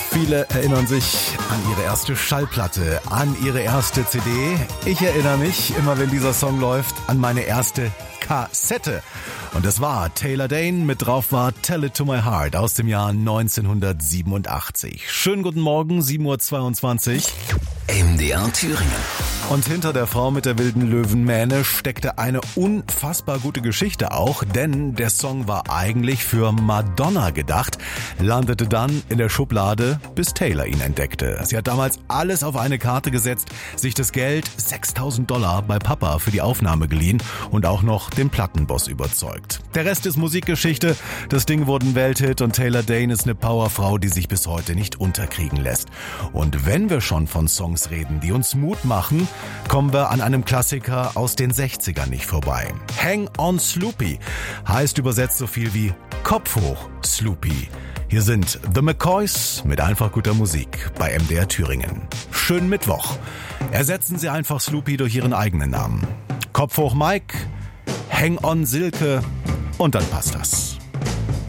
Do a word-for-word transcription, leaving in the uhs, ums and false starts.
Viele erinnern sich an ihre erste Schallplatte, an ihre erste C D. Ich erinnere mich, immer wenn dieser Song läuft, an meine erste Kassette. Und das war Taylor Dayne, mit drauf war Tell It To My Heart aus dem Jahr neunzehnhundertsiebenundachtzig. Schönen guten Morgen, sieben Uhr zweiundzwanzig. M D R Thüringen. Und hinter der Frau mit der wilden Löwenmähne steckte eine unfassbar gute Geschichte auch, denn der Song war eigentlich für Madonna gedacht, landete dann in der Schublade, bis Taylor ihn entdeckte. Sie hat damals alles auf eine Karte gesetzt, sich das Geld, sechstausend Dollar, bei Papa für die Aufnahme geliehen und auch noch den Plattenboss überzeugt. Der Rest ist Musikgeschichte, das Ding wurde ein Welthit und Taylor Dayne ist eine Powerfrau, die sich bis heute nicht unterkriegen lässt. Und wenn wir schon von Songs reden, die uns Mut machen, kommen wir an einem Klassiker aus den sechzigern nicht vorbei. Hang on Sloopy heißt übersetzt so viel wie Kopf hoch, Sloopy. Hier sind The McCoys mit einfach guter Musik bei M D R Thüringen. Schönen Mittwoch. Ersetzen Sie einfach Sloopy durch Ihren eigenen Namen. Kopf hoch Mike, Hang on Silke und dann passt das.